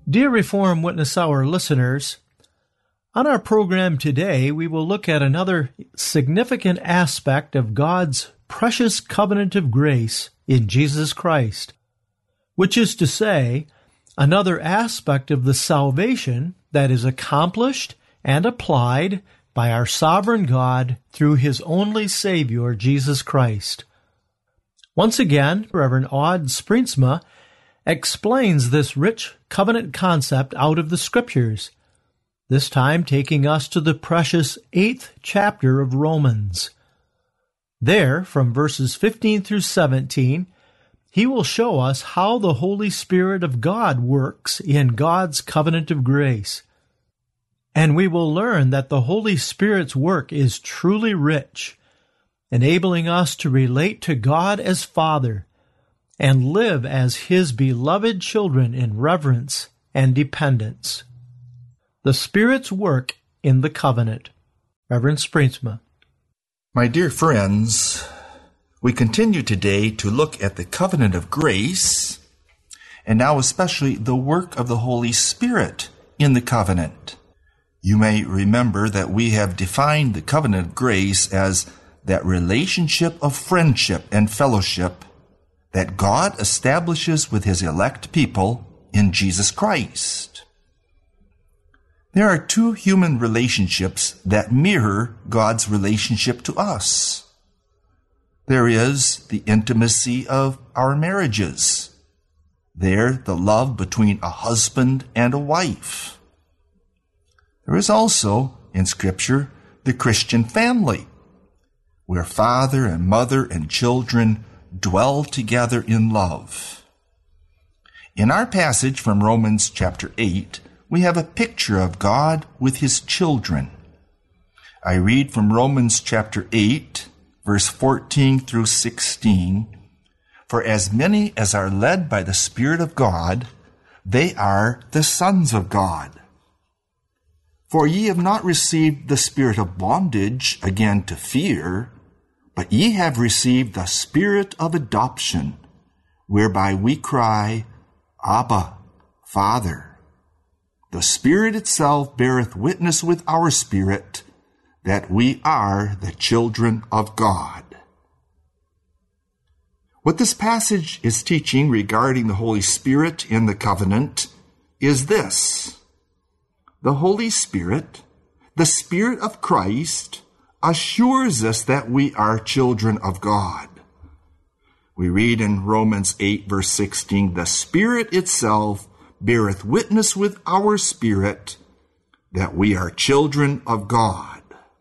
Dear Reformed Witness Hour listeners, on our program today, we will look at another significant aspect of God's precious covenant of grace in Jesus Christ, which is to say, another aspect of the salvation that is accomplished and applied by our sovereign God through His only Savior, Jesus Christ. Once again, Reverend Aud Springsma explains this rich covenant concept out of the Scriptures, this time taking us to the precious 8th chapter of Romans. There, from verses 15 through 17, he will show us how the Holy Spirit of God works in God's covenant of grace. And we will learn that the Holy Spirit's work is truly rich, enabling us to relate to God as Father and live as His beloved children in reverence and dependence. The Spirit's work in the covenant. Reverend Springsma. My dear friends, we continue today to look at the covenant of grace, and now especially the work of the Holy Spirit in the covenant. You may remember that we have defined the covenant of grace as that relationship of friendship and fellowship that God establishes with His elect people in Jesus Christ. There are two human relationships that mirror God's relationship to us. There is the intimacy of our marriages. There, the love between a husband and a wife. There is also, in Scripture, the Christian family, where father and mother and children dwell together in love. In our passage from Romans chapter 8, we have a picture of God with His children. I read from Romans chapter 8, verse 14 through 16, "For as many as are led by the Spirit of God, they are the sons of God. For ye have not received the spirit of bondage again to fear, but ye have received the Spirit of adoption, whereby we cry, Abba, Father. The Spirit itself beareth witness with our spirit that we are the children of God." What this passage is teaching regarding the Holy Spirit in the covenant is this: the Holy Spirit, the Spirit of Christ, assures us that we are children of God. We read in Romans 8, verse 16, "The Spirit itself beareth witness with our spirit that we are children of God."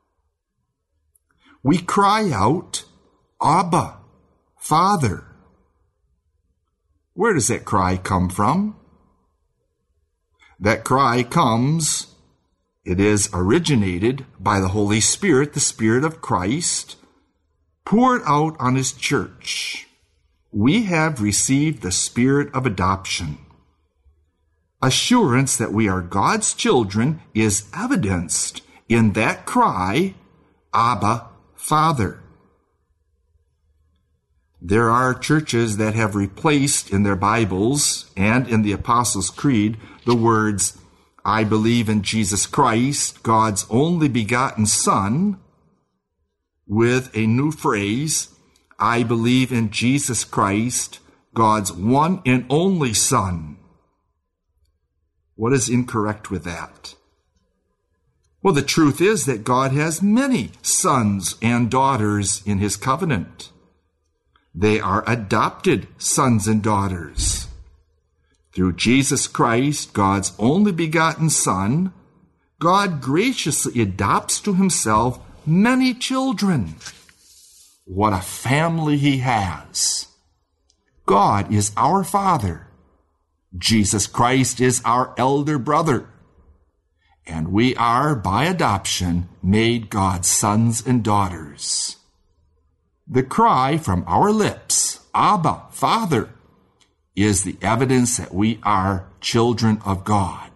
We cry out, Abba, Father. Where does that cry come from? That cry comes, it is originated by the Holy Spirit, the Spirit of Christ, poured out on His church. We have received the Spirit of adoption. Assurance that we are God's children is evidenced in that cry, Abba, Father. There are churches that have replaced in their Bibles and in the Apostles' Creed the words, "I believe in Jesus Christ, God's only begotten Son," with a new phrase, "I believe in Jesus Christ, God's one and only Son." What is incorrect with that? Well, the truth is that God has many sons and daughters in His covenant. They are adopted sons and daughters. Through Jesus Christ, God's only begotten Son, God graciously adopts to Himself many children. What a family He has. God is our Father. Jesus Christ is our elder brother. And we are, by adoption, made God's sons and daughters. The cry from our lips, Abba, Father, is the evidence that we are children of God.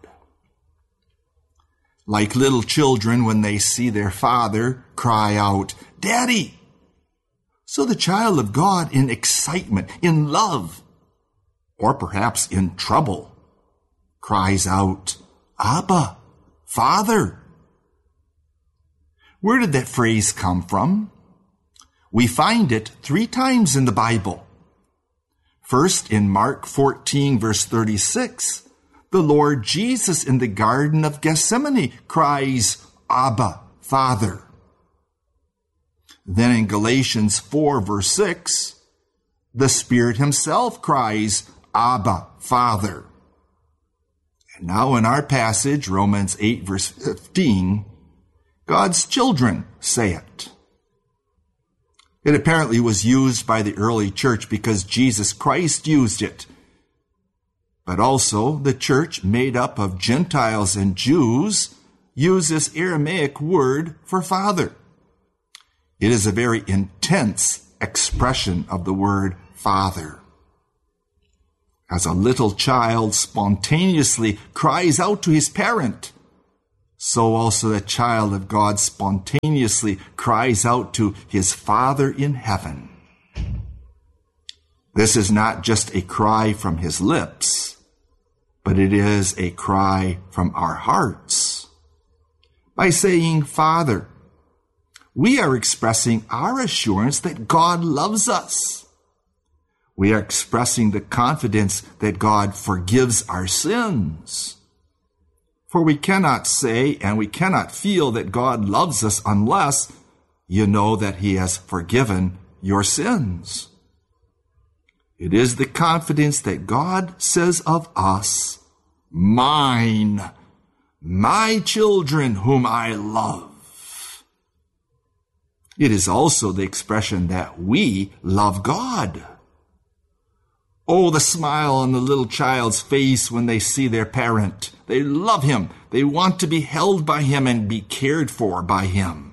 Like little children, when they see their father, cry out, Daddy! So the child of God, in excitement, in love, or perhaps in trouble, cries out, Abba, Father. Where did that phrase come from? We find it 3 times in the Bible. First, in Mark 14, verse 36, the Lord Jesus in the Garden of Gethsemane cries, Abba, Father. Then in Galatians 4, verse 6, the Spirit himself cries, Abba, Father. And now in our passage, Romans 8, verse 15, God's children say it. It apparently was used by the early church because Jesus Christ used it. But also the church made up of Gentiles and Jews use this Aramaic word for father. It is a very intense expression of the word father. As a little child spontaneously cries out to his parent, so also the child of God spontaneously cries out to his Father in heaven. This is not just a cry from his lips, but it is a cry from our hearts. By saying Father, we are expressing our assurance that God loves us. We are expressing the confidence that God forgives our sins. For we cannot say and we cannot feel that God loves us unless you know that he has forgiven your sins. It is the confidence that God says of us, mine, my children whom I love. It is also the expression that we love God. Oh, the smile on the little child's face when they see their parent. They love him. They want to be held by him and be cared for by him.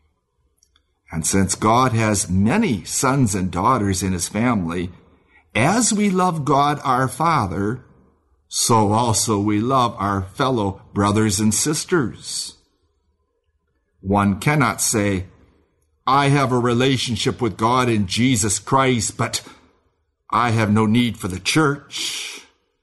And since God has many sons and daughters in his family, as we love God our Father, so also we love our fellow brothers and sisters. One cannot say, I have a relationship with God in Jesus Christ, but I have no need for the church.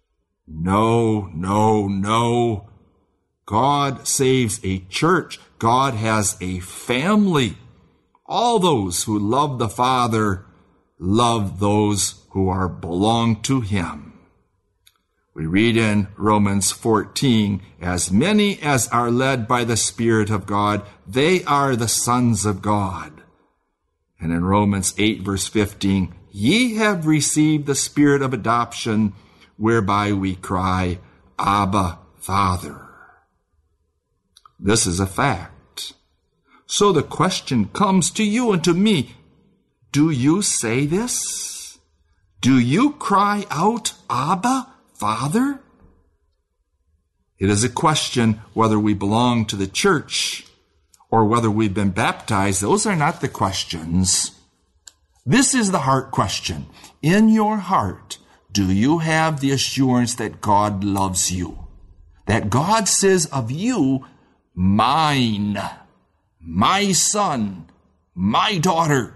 No, no, no. God saves a church. God has a family. All those who love the Father love those who belong to him. We read in Romans 14, as many as are led by the Spirit of God, they are the sons of God. And in Romans 8, verse 15, ye have received the Spirit of adoption, whereby we cry, Abba, Father. This is a fact. So the question comes to you and to me, do you say this? Do you cry out, Abba, Father? It is a question whether we belong to the church or whether we've been baptized. Those are not the questions. This is the heart question. In your heart, do you have the assurance that God loves you? That God says of you, mine, my son, my daughter.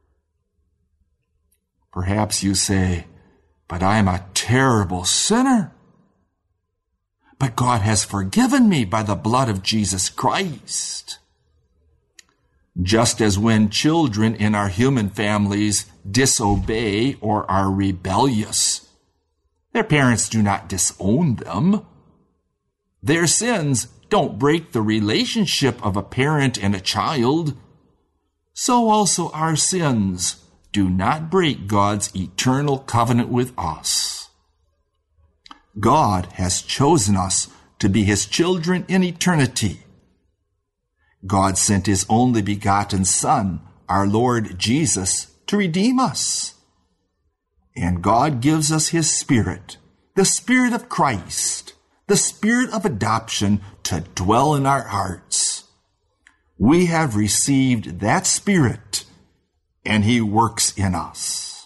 Perhaps you say, but I am a terrible sinner. But God has forgiven me by the blood of Jesus Christ. Just as when children in our human families disobey or are rebellious, their parents do not disown them. Their sins don't break the relationship of a parent and a child. So also our sins do not break God's eternal covenant with us. God has chosen us to be his children in eternity. God sent his only begotten Son, our Lord Jesus, to redeem us. And God gives us his Spirit, the Spirit of Christ, the Spirit of adoption to dwell in our hearts. We have received that Spirit, and he works in us.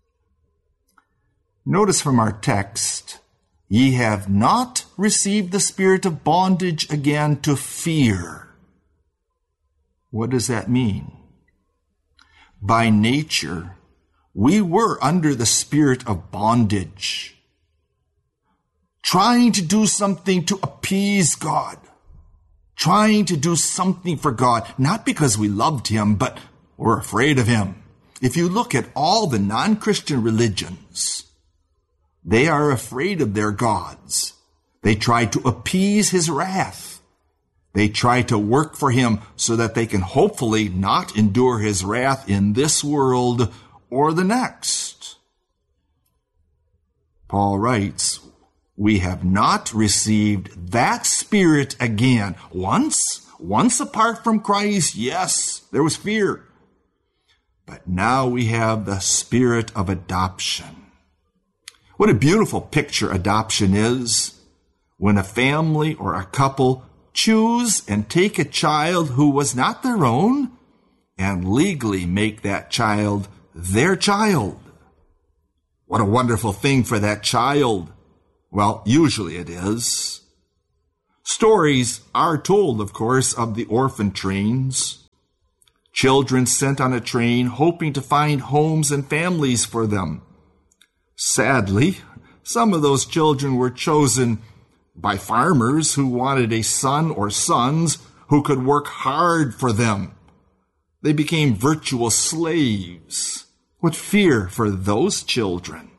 Notice from our text, ye have not received the spirit of bondage again to fear. What does that mean? By nature, we were under the spirit of bondage. trying to do something to appease God, trying to do something for God, not because we loved him, but we're afraid of him. If you look at all the non-Christian religions, they are afraid of their gods. They try to appease his wrath. They try to work for him so that they can hopefully not endure his wrath in this world or the next. Paul writes, we have not received that spirit again. Once apart from Christ, yes, there was fear. But now we have the spirit of adoption. What a beautiful picture adoption is. When a family or a couple choose and take a child who was not their own and legally make that child their child. What a wonderful thing for that child. Well, usually it is. Stories are told, of course, of the orphan trains. Children sent on a train hoping to find homes and families for them. Sadly, some of those children were chosen by farmers who wanted a son or sons who could work hard for them. They became virtual slaves. What fear for those children.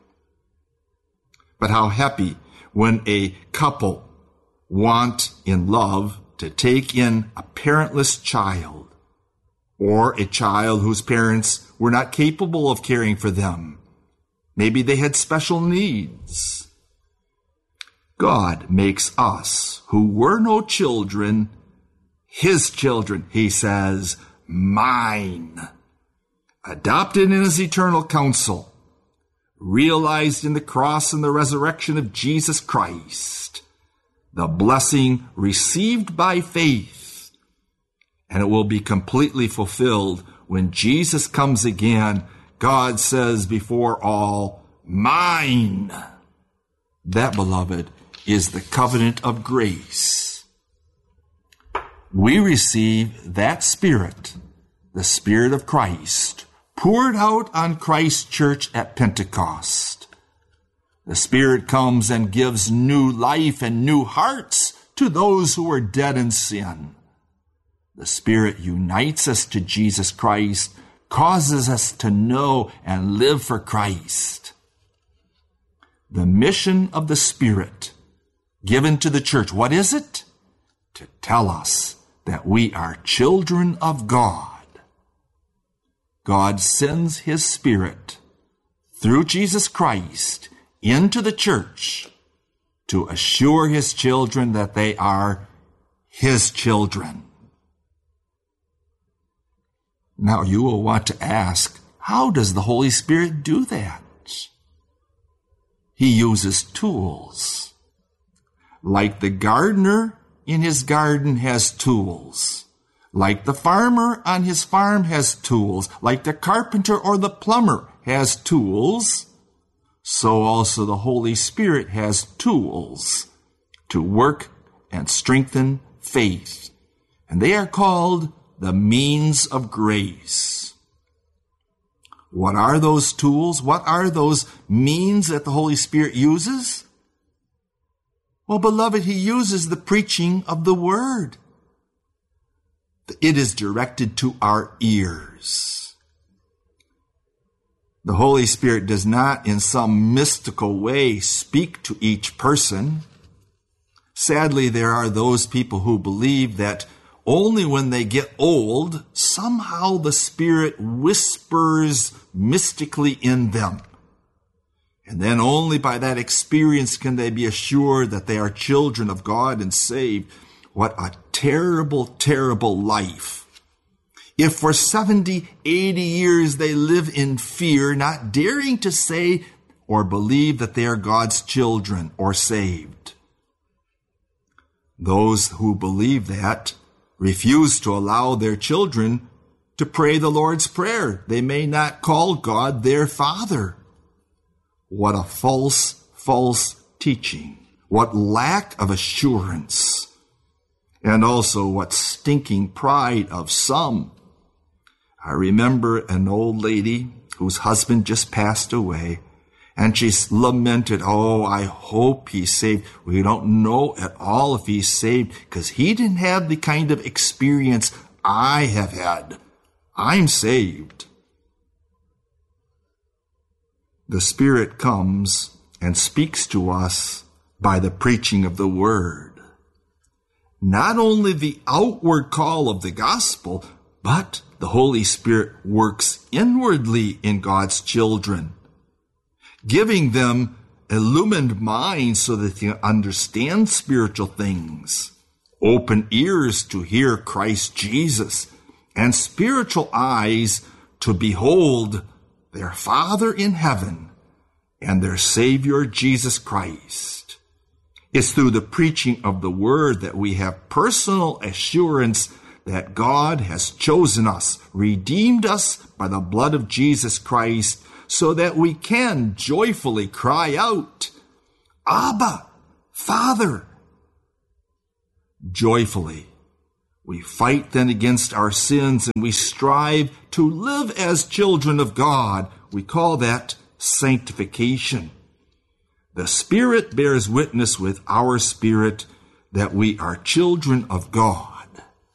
But how happy when a couple want in love to take in a parentless child or a child whose parents were not capable of caring for them. Maybe they had special needs. God makes us, who were no children, his children, he says, mine. Adopted in his eternal counsel, realized in the cross and the resurrection of Jesus Christ, the blessing received by faith, and it will be completely fulfilled when Jesus comes again. God says before all, mine. That, beloved, is the covenant of grace. We receive that Spirit, the Spirit of Christ, poured out on Christ's church at Pentecost. The Spirit comes and gives new life and new hearts to those who are dead in sin. The Spirit unites us to Jesus Christ, causes us to know and live for Christ. The mission of the Spirit given to the church, what is it? To tell us that we are children of God. God sends his Spirit through Jesus Christ into the church to assure his children that they are his children. Now you will want to ask, how does the Holy Spirit do that? He uses tools. Like the gardener in his garden has tools. Like the farmer on his farm has tools. Like the carpenter or the plumber has tools. So also the Holy Spirit has tools to work and strengthen faith. And they are called the means of grace. What are those tools? What are those means that the Holy Spirit uses? Well, beloved, he uses the preaching of the Word. It is directed to our ears. The Holy Spirit does not in some mystical way speak to each person. Sadly, there are those people who believe that only when they get old, somehow the Spirit whispers mystically in them. And then only by that experience can they be assured that they are children of God and saved. What a terrible, terrible life. If for 70, 80 years they live in fear, not daring to say or believe that they are God's children or saved. Those who believe that refuse to allow their children to pray the Lord's Prayer. They may not call God their Father. What a false teaching. What lack of assurance. And also what stinking pride of some. I remember an old lady whose husband just passed away, And she lamented, oh, I hope he's saved. We don't know at all if he's saved because he didn't have the kind of experience I have had. I'm saved. The Spirit comes and speaks to us by the preaching of the Word. Not only the outward call of the gospel, but the Holy Spirit works inwardly in God's children, giving them illumined minds so that they understand spiritual things, open ears to hear Christ Jesus, and spiritual eyes to behold their Father in heaven and their Savior Jesus Christ. It's through the preaching of the Word that we have personal assurance that God has chosen us, redeemed us by the blood of Jesus Christ, so that we can joyfully cry out, Abba, Father. Joyfully, we fight then against our sins and we strive to live as children of God. We call that sanctification. The Spirit bears witness with our spirit that we are children of God.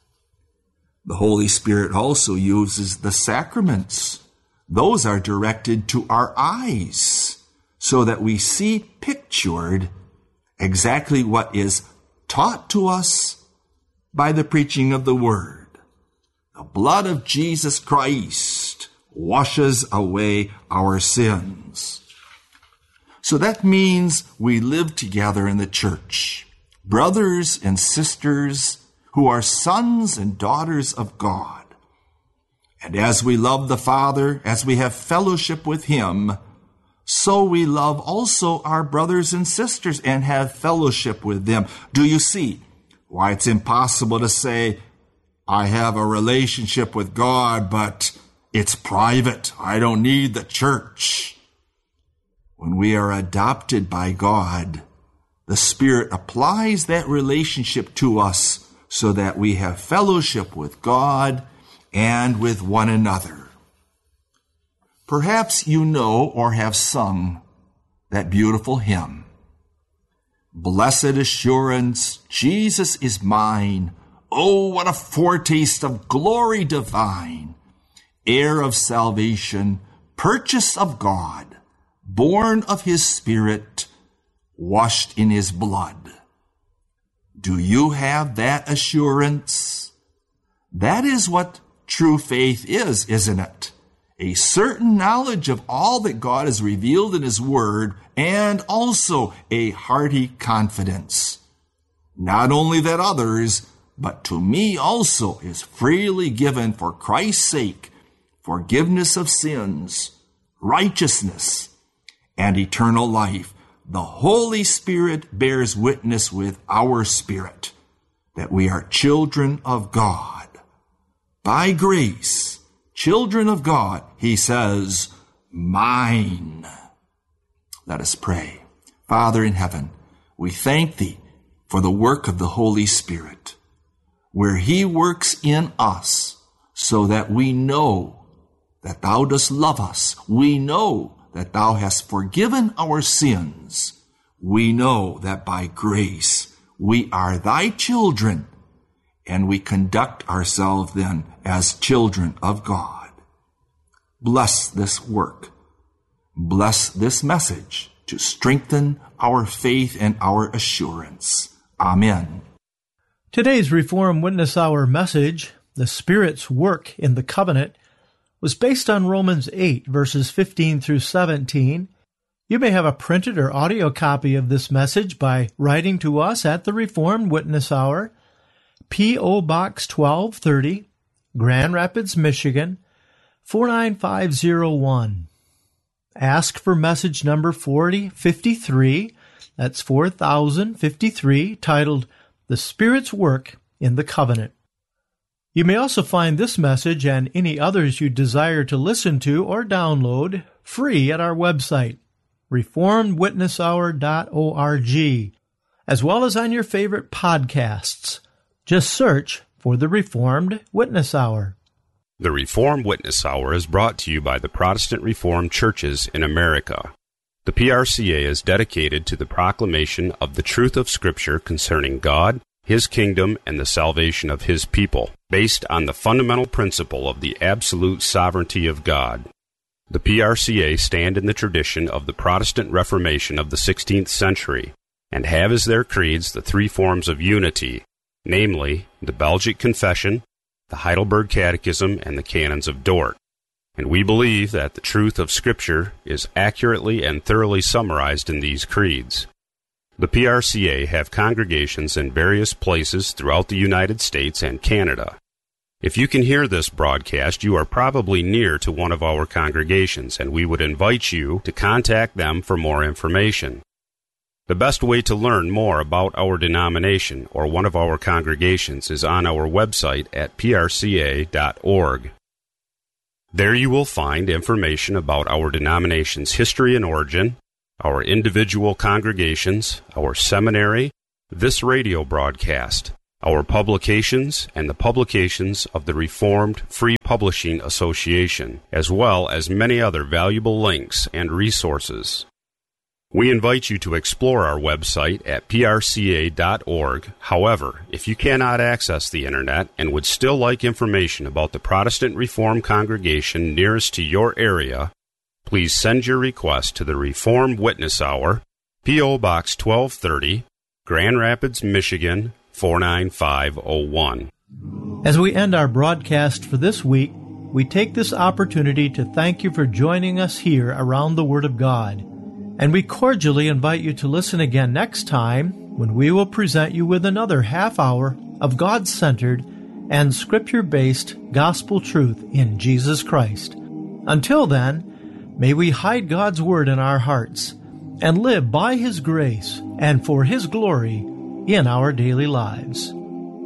The Holy Spirit also uses the sacraments. Those are directed to our eyes so that we see pictured exactly what is taught to us by the preaching of the Word. The blood of Jesus Christ washes away our sins. So that means we live together in the church, brothers and sisters who are sons and daughters of God. And as we love the Father, as we have fellowship with Him, so we love also our brothers and sisters and have fellowship with them. Do you see why it's impossible to say, I have a relationship with God, but it's private. I don't need the church. When we are adopted by God, the Spirit applies that relationship to us so that we have fellowship with God and with one another. Perhaps you know or have sung that beautiful hymn. Blessed assurance, Jesus is mine. Oh, what a foretaste of glory divine. Heir of salvation, purchase of God, born of His Spirit, washed in His blood. Do you have that assurance? That is what true faith is, isn't it? A certain knowledge of all that God has revealed in His Word, and also a hearty confidence. Not only that others, but to me also is freely given for Christ's sake, forgiveness of sins, righteousness, and eternal life. The Holy Spirit bears witness with our spirit that we are children of God. By grace, children of God, He says, mine. Let us pray. Father in heaven, we thank Thee for the work of the Holy Spirit, where He works in us so that we know that Thou dost love us. We know that Thou hast forgiven our sins. We know that by grace we are Thy children, and we conduct ourselves then as children of God. Bless this work. Bless this message to strengthen our faith and our assurance. Amen. Today's Reformed Witness Hour message, The Spirit's Work in the Covenant, was based on Romans 8, verses 15 through 17. You may have a printed or audio copy of this message by writing to us at the Reformed Witness Hour, P.O. Box 1230, Grand Rapids, Michigan, 49501. Ask for message number 4053, that's 4053, titled The Spirit's Work in the Covenant. You may also find this message and any others you desire to listen to or download free at our website, reformedwitnesshour.org, as well as on your favorite podcasts. Just search for the Reformed Witness Hour. The Reformed Witness Hour is brought to you by the Protestant Reformed Churches in America. The PRCA is dedicated to the proclamation of the truth of Scripture concerning God, His kingdom, and the salvation of His people, based on the fundamental principle of the absolute sovereignty of God. The PRCA stand in the tradition of the Protestant Reformation of the 16th century, and have as their creeds the three forms of unity, namely, the Belgic Confession, the Heidelberg Catechism, and the Canons of Dort. And we believe that the truth of Scripture is accurately and thoroughly summarized in these creeds. The PRCA have congregations in various places throughout the United States and Canada. If you can hear this broadcast, you are probably near to one of our congregations, and we would invite you to contact them for more information. The best way to learn more about our denomination or one of our congregations is on our website at prca.org. There you will find information about our denomination's history and origin, our individual congregations, our seminary, this radio broadcast, our publications, and the publications of the Reformed Free Publishing Association, as well as many other valuable links and resources. We invite you to explore our website at prca.org. However, if you cannot access the Internet and would still like information about the Protestant Reformed congregation nearest to your area, please send your request to the Reformed Witness Hour, P.O. Box 1230, Grand Rapids, Michigan, 49501. As we end our broadcast for this week, we take this opportunity to thank you for joining us here around the Word of God. And we cordially invite you to listen again next time when we will present you with another half hour of God-centered and Scripture-based gospel truth in Jesus Christ. Until then, may we hide God's Word in our hearts and live by His grace and for His glory in our daily lives.